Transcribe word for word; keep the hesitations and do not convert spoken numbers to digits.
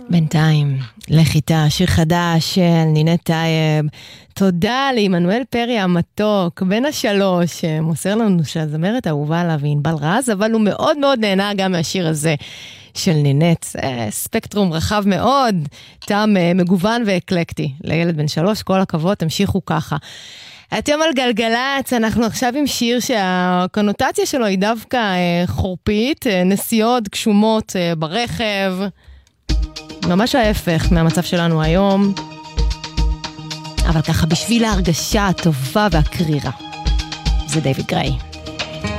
בינתיים, לחיטה, שיר חדש של נינת טייב. תודה לעמנואל פרי המתוק, בן השלוש, מוסר לנו שהזמרת האהובה עליו היא ענבל רז, אבל הוא מאוד מאוד נהנה גם מהשיר הזה של נינת. ספקטרום רחב מאוד, טעם מגוון ואקלקטי. לילד בן שלוש, כל הכבוד, תמשיכו ככה. אתם על גלגלת, אנחנו עכשיו עם שיר שהקונוטציה שלו היא דווקא חורפית, נסיעות גשומות ברכב, ממש ההפך מהמצב שלנו היום, אבל ככה בשביל ההרגשה הטובה והקרירה. זה דיוויד גריי.